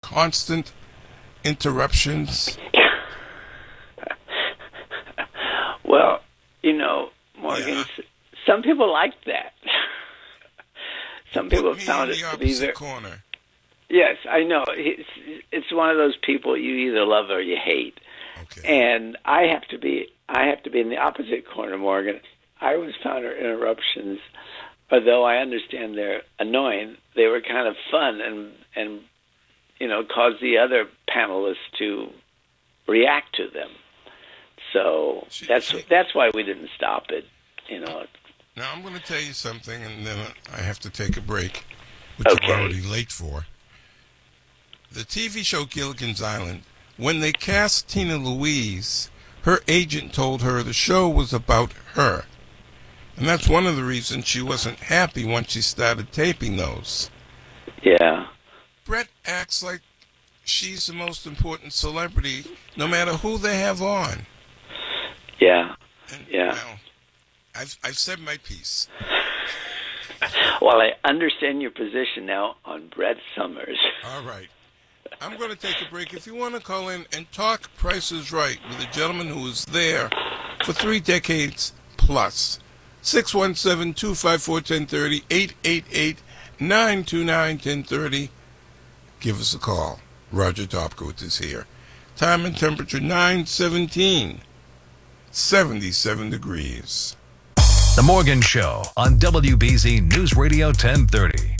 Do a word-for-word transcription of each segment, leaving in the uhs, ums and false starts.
constant interruptions? Well, you know, Morgan, Yeah. some people like that. Some Put people me found in it the to be opposite very... corner. Yes, I know. It's, it's one of those people you either love or you hate. Okay. And I have to be I have to be in the opposite corner, Morgan. I always found her interruptions, although I understand they're annoying, they were kind of fun and and you know, caused the other panelists to react to them. So She- that's she- that's why we didn't stop it. You know. Now, I'm going to tell you something, and then I have to take a break, which Okay. I'm already late for. The T V show Gilligan's Island, when they cast Tina Louise, her agent told her the show was about her. And that's one of the reasons she wasn't happy once she started taping those. Yeah. Brett acts like she's the most important celebrity, no matter who they have on. Yeah. And, Yeah. Well, I've, I've said my piece. Well, I understand your position now on Brett Summers. All right. I'm going to take a break. If you want to call in and talk Price is Right with a gentleman who was there for three decades plus, six one seven, two five four, one zero three zero, eight eight eight, nine two nine, one zero three zero. Give us a call. Roger Topkowitz is here. Time and temperature nine seventeen, seventy-seven degrees. The Morgan Show on W B Z News Radio ten thirty.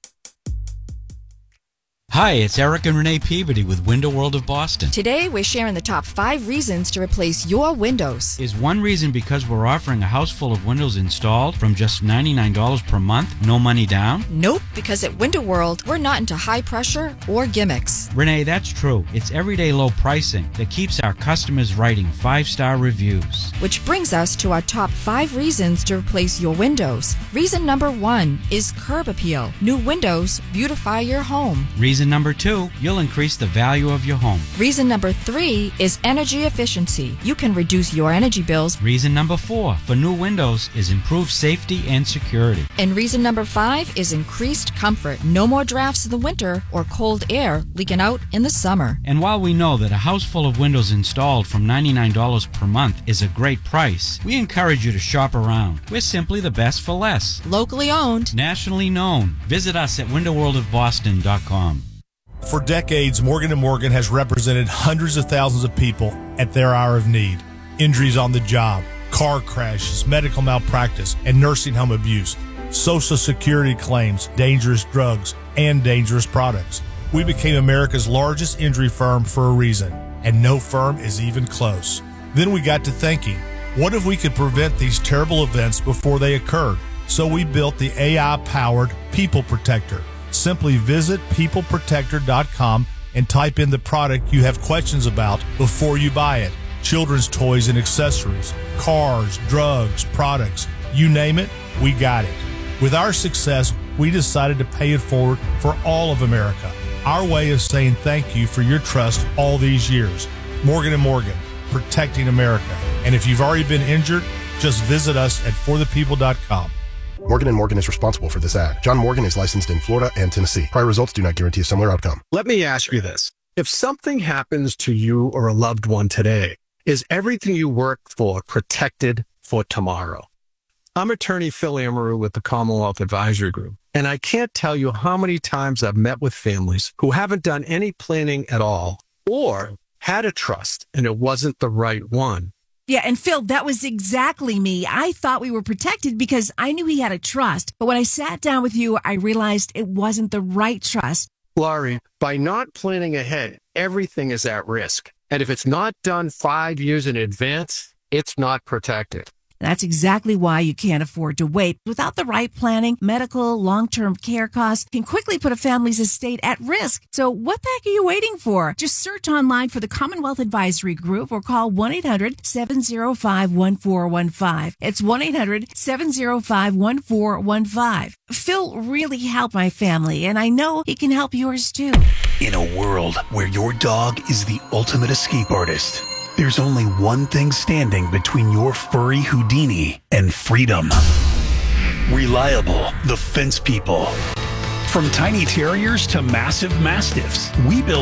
Hi, it's Eric and Renee Peabody with Window World of Boston. Today, we're sharing the top five reasons to replace your windows. Is one reason because we're offering a house full of windows installed from just ninety-nine dollars per month, no money down? Nope, because at Window World, we're not into high pressure or gimmicks. Renee, that's true. It's everyday low pricing that keeps our customers writing five-star reviews. Which brings us to our top five reasons to replace your windows. Reason number one is curb appeal. New windows beautify your home. Reason number two, you'll increase the value of your home. Reason number three is energy efficiency. You can reduce your energy bills. Reason number four for new windows is improved safety and security. And reason number five is increased comfort. No more drafts in the winter or cold air leaking out in the summer. And while we know that a house full of windows installed from ninety-nine dollars per month is a great price, we encourage you to shop around. We're simply the best for less. Locally owned. Nationally known. Visit us at window world of boston dot com. For decades, Morgan and Morgan has represented hundreds of thousands of people at their hour of need. Injuries on the job, car crashes, medical malpractice, and nursing home abuse, Social Security claims, dangerous drugs, and dangerous products. We became America's largest injury firm for a reason, and no firm is even close. Then we got to thinking, what if we could prevent these terrible events before they occurred? So we built the A I-powered People Protector. Simply visit people protector dot com and type in the product you have questions about before you buy it. Children's toys and accessories, cars, drugs, products, you name it, we got it. With our success, we decided to pay it forward for all of America. Our way of saying thank you for your trust all these years. Morgan and Morgan, protecting America. And if you've already been injured, just visit us at for the people dot com. Morgan and Morgan is responsible for this ad. John Morgan is licensed in Florida and Tennessee. Prior results do not guarantee a similar outcome. Let me ask you this. If something happens to you or a loved one today, is everything you work for protected for tomorrow? I'm attorney Phil Amaru with the Commonwealth Advisory Group, and I can't tell you how many times I've met with families who haven't done any planning at all or had a trust and it wasn't the right one. Yeah, and Phil, that was exactly me. I thought we were protected because I knew he had a trust. But when I sat down with you, I realized it wasn't the right trust. Laurie, by not planning ahead, everything is at risk. And if it's not done five years in advance, it's not protected. That's exactly why you can't afford to wait. Without the right planning, medical, long-term care costs can quickly put a family's estate at risk. So what the heck are you waiting for? Just search online for the Commonwealth Advisory Group or call one eight hundred, seven oh five, one four one five. It's one eight hundred, seven oh five, one four one five. Phil really helped my family, and I know he can help yours too. In a world where your dog is the ultimate escape artist, there's only one thing standing between your furry Houdini and freedom. Reliable, the Fence People. From tiny terriers to massive mastiffs, we build